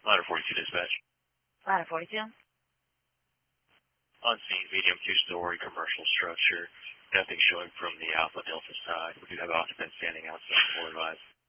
Ladder 42 dispatch. Ladder 42. On scene, medium two-story commercial structure. Nothing showing from the Alpha Delta side. We do have occupants standing outside. More advised.